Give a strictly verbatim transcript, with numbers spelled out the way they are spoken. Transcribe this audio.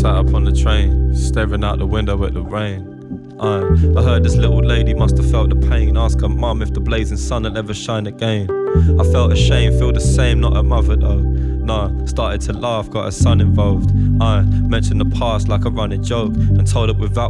Sat up on the train, staring out the window at the rain. Uh, I heard this little lady must have felt the pain. Ask her mum if the blazing sun will ever shine again. I felt ashamed, feel the same, not her mother though. Nah, started to laugh, got her son involved. I mentioned the past like a running joke and told her without